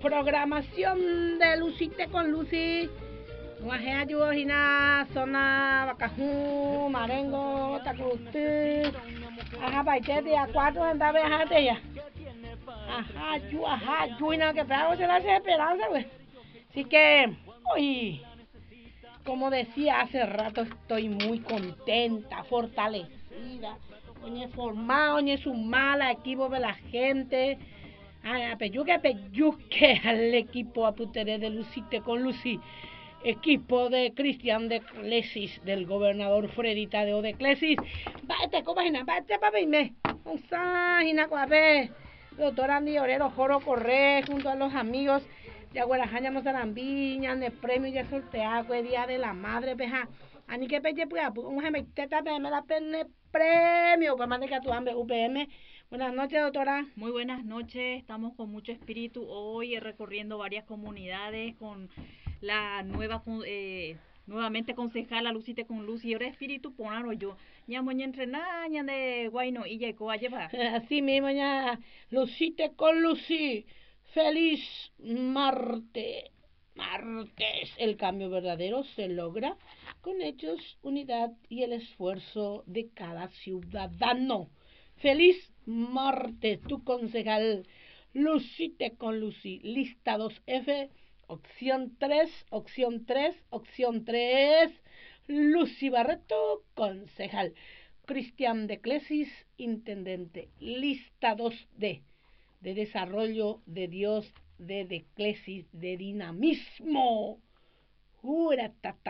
programación de Lucite con Lucy. Guajea Yuojina, Zona, Bacaju, Marengo, Tacuruti. Ajá, Baitete, a 4 andaba bajate ya. Ajá, y nada que trago se la hace esperanza, güey. Así que, hoy, como decía hace rato, estoy muy contenta, fortalecida. Oye, formado, oye, sumada, equipo de la gente. Peyuque al equipo aputeré de Lucite con Lucy. Equipo de Cristian de Clesis, del gobernador Freddy Tadeo de Clesis. Vete, cobajina, vete, papime. Onsajina, cuape. Doctor Andy Orero, Joro Corre, junto a los amigos de Aguarajaña, Mozarambiña, de premio ya sorteado, Día de la Madre, peja. Ani que pelle, pues, un gemeteta, me la pene premio, pues, mande que tu hambre, UPM. Buenas noches, doctora. Muy buenas noches, estamos con mucho espíritu hoy recorriendo varias comunidades con la nuevamente concejala Lucite con Lucy, y ahora espíritu ponano yo, ñamoña entrenar, ña de guayno y ya lleva. Así mismo, ya, Lucite con Lucy, feliz martes. Martes, el cambio verdadero se logra con hechos, unidad y el esfuerzo de cada ciudadano. Feliz martes, tu concejal Lucite con Lucy, lista 2F, opción 3, opción 3, opción 3, Lucy Barreto, concejal. Cristian de Clesis, intendente. Lista 2D, de desarrollo de Dios, de declesis, de dinamismo. Jura,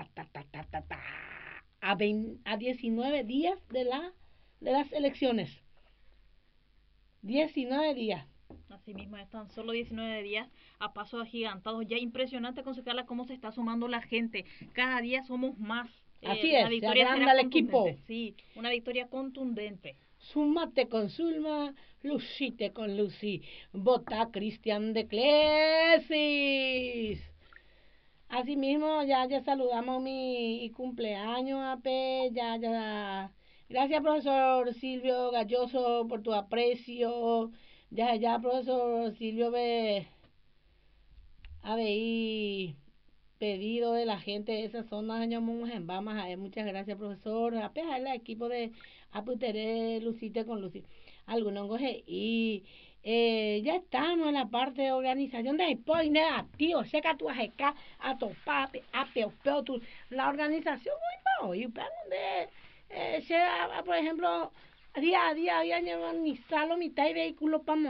a 19 días de las elecciones. 19 días. Así mismo, están solo 19 días a pasos agigantados. Ya impresionante, concejala, cómo se está sumando la gente. Cada día somos más. Así es, se agranda el equipo. Sí, una victoria contundente. Súmate con Zulma, Lucite con Lucy. Vota Cristian de Clesis. Asimismo, ya saludamos mi cumpleaños, AP, ya. Gracias, profesor Silvio Galloso, por tu aprecio. Ya, profesor Silvio, habéis pedido de la gente de esa zona, en Bamas. Muchas gracias, profesor. A pesar del equipo de Aputeré, Lucite con Lucy. Algunos coge y ya estamos en la parte de organización de spoiler activo, seca tu ajeca, a tu papi, a peopeo, la organización hoy, donde por ejemplo, día a día había organizado mitad de vehículos para